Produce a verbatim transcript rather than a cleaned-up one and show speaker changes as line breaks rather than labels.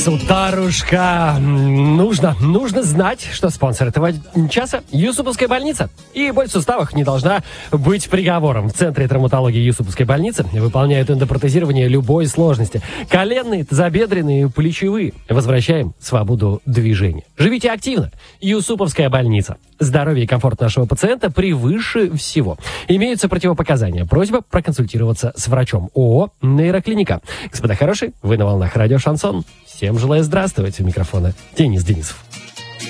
Сутарушка, нужно, нужно знать, что спонсор этого часа – Юсуповская больница. И боль в суставах не должна быть приговором. В Центре травматологии Юсуповской больницы выполняют эндопротезирование любой сложности. Коленные, тазобедренные, плечевые. Возвращаем свободу движения. Живите активно. Юсуповская больница. Здоровье и комфорт нашего пациента превыше всего. Имеются противопоказания. Просьба проконсультироваться с врачом. ООО «Нейроклиника». Господа хорошие, вы на волнах радио «Шансон». Всем желаю здравствовать. У микрофона Денис Денисов.